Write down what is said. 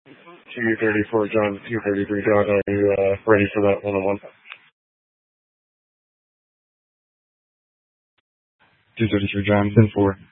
234 John, 233 John, are you ready for that one-on-one? 233 John, 10-4.